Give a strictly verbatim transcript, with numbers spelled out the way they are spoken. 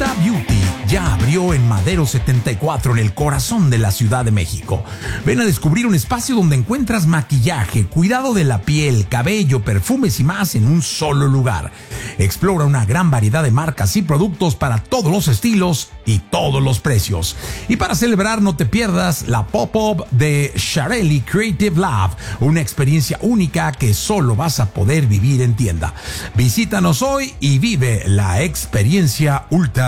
Ultra Beauty ya abrió en Madero setenta y cuatro, en el corazón de la Ciudad de México. Ven a descubrir un espacio donde encuentras maquillaje, cuidado de la piel, cabello, perfumes y más en un solo lugar. Explora una gran variedad de marcas y productos para todos los estilos y todos los precios. Y para celebrar, no te pierdas la pop-up de Shareli Creative Lab, una experiencia única que solo vas a poder vivir en tienda. Visítanos hoy y vive la experiencia Ultra